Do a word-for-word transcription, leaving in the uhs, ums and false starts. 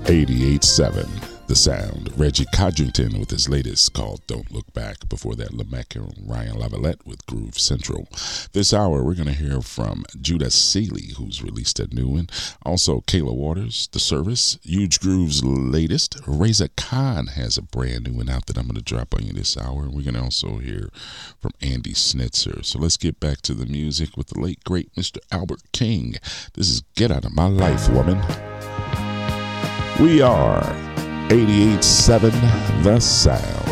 eighty-eight seven The Sound. Reggie Codrington with his latest called Don't Look Back. Before that, Lamech and Ryan Lavalette with Groove Central. This hour, we're going to hear from Judah Seeley, who's released a new one. Also, Kayla Waters, The Service, Huge Groove's latest. Reza Khan has a brand new one out that I'm going to drop on you this hour. We're going to also hear from Andy Snitzer. So let's get back to the music with the late, great Mister Albert King. This is Get Out of My Life, Woman. We are eighty-eight seven The Sound.